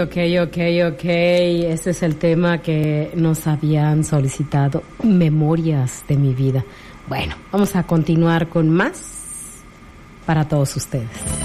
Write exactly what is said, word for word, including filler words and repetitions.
Ok, ok, ok. Este es el tema que nos habían solicitado. Memorias de mi vida. Bueno, vamos a continuar con más para todos ustedes.